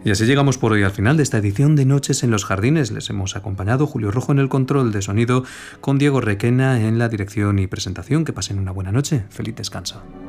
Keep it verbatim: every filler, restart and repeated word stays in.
Y así llegamos por hoy al final de esta edición de Noches en los Jardines. Les hemos acompañado Julio Rojo en el control de sonido, con Diego Requena en la dirección y presentación. Que pasen una buena noche. Feliz descanso.